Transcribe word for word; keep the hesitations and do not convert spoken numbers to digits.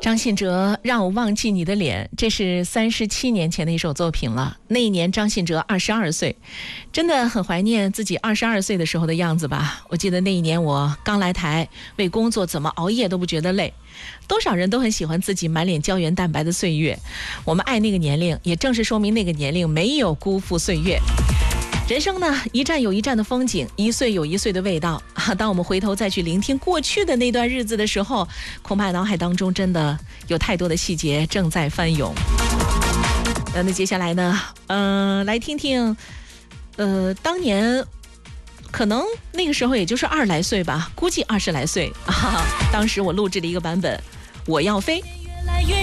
张信哲《让我忘记你的脸》，这是三十七年前的一首作品了。那一年张信哲二十二岁，真的很怀念自己二十二岁的时候的样子吧。我记得那一年我刚来台，为工作怎么熬夜都不觉得累。多少人都很喜欢自己满脸胶原蛋白的岁月，我们爱那个年龄，也正是说明那个年龄没有辜负岁月。人生呢，一站有一站的风景，一岁有一岁的味道啊！当我们回头再去聆听过去的那段日子的时候，恐怕脑海当中真的有太多的细节正在翻涌。呃，那接下来呢，呃，来听听，呃，当年可能那个时候也就是二十来岁吧，估计二十来岁啊。当时我录制了一个版本《我要飞》。